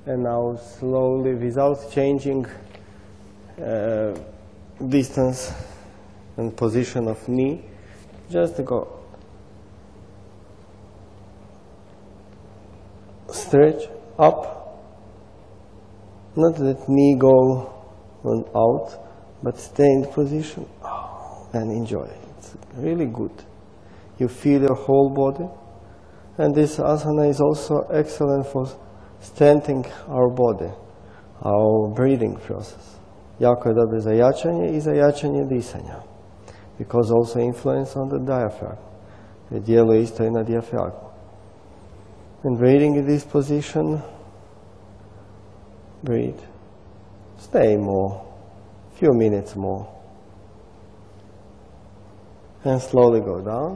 And now slowly, without changing distance and position of knee, just go. Stretch up. Not let knee go out, but stay in position and enjoy. It's really good. You feel your whole body. And this asana is also excellent for strengthening our body, our breathing process. Jako je dobro za jačanje I za jačanje disanja. Because also influence on the diaphragm. Jer djeluje isto I na dijafragmu. And breathing in this position, breathe. Stay more, few minutes more. And slowly go down.